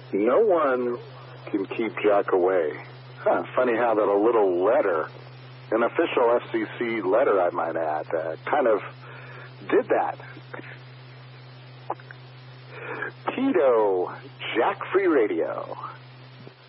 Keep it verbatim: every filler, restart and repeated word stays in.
No one can keep Jack away. Huh, funny how that a little letter, an official F C C letter, I might add, uh, kind of did that. Tito, Jack Free Radio.